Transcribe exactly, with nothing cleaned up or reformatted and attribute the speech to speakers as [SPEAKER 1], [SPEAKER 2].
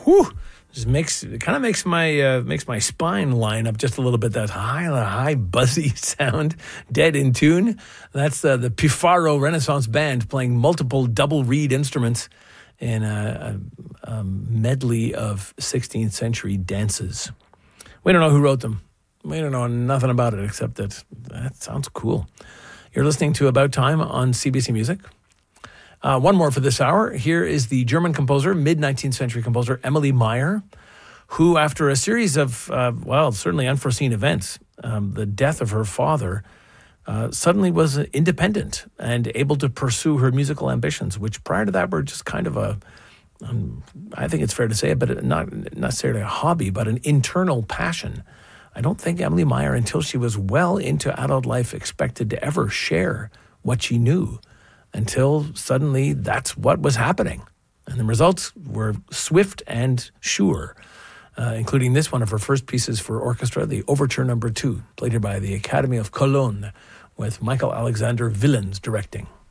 [SPEAKER 1] whew, just makes it kind of makes my uh, makes my spine line up just a little bit. That high, high buzzy sound, dead in tune. That's uh, the Pifaro Renaissance Band playing multiple double reed instruments in a, a, a medley of sixteenth century dances. We don't know who wrote them. We don't know nothing about it except that that sounds cool. You're listening to About Time on C B C Music. Uh, one more for this hour. Here is the German composer, mid-nineteenth century composer, Emily Meyer, who, after a series of, uh, well, certainly unforeseen events, um, the death of her father, uh, suddenly was independent and able to pursue her musical ambitions, which prior to that were just kind of a, um, I think it's fair to say, but not necessarily a hobby, but an internal passion. I don't think Emily Meyer, until she was well into adult life, expected to ever share what she knew, until suddenly that's what was happening. And the results were swift and sure, uh, including this one of her first pieces for orchestra, the Overture Number Two, played by the Academy of Cologne, with Michael Alexander Villens directing.